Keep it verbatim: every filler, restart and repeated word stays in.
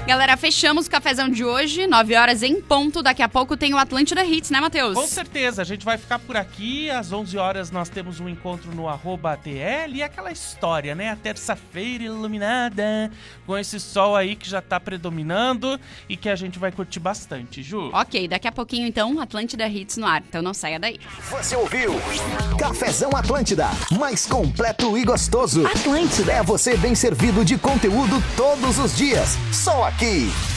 Galera, fechamos o cafezão de hoje, nove horas em ponto. Daqui a pouco tem o Atlântida Hits, né, Matheus? Com certeza, a gente vai ficar por aqui. Às onze horas nós temos um encontro no arroba A T L. E aquela história, né? A terça-feira iluminada, com esse sol aí que já tá predominando e que a gente vai curtir bastante, Ju. Ok, daqui a pouquinho então, Atlântida Hits no ar. Então não saia daí. Você ouviu? Cafezão Atlântida, mais completo e gostoso. Atlântida é você bem servido de conteúdo todos os dias. Só aqui.